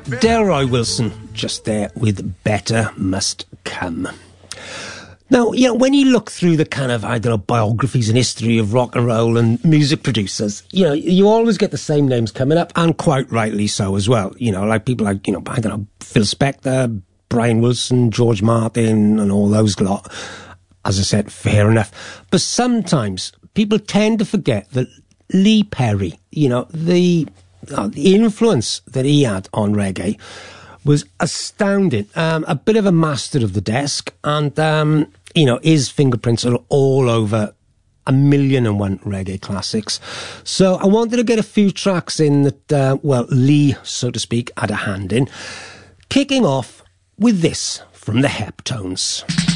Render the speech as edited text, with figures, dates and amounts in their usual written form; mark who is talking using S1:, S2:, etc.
S1: Delroy Wilson, just there with Better Must Come. Now, you know, when you look through the kind of, I don't know, biographies and history of rock and roll and music producers, you know, you always get the same names coming up, and quite rightly so as well. You know, like people like, you know, I don't know, Phil Spector, Brian Wilson, George Martin, and all those lot. As I said, fair enough. But sometimes people tend to forget that Lee Perry, you know, the influence that he had on reggae was astounding. A bit of a master of the desk, and you know, his fingerprints are all over 1,000,001 reggae classics. So I wanted to get a few tracks in that, well, Lee, so to speak, had a hand in. Kicking off with this from the Heptones.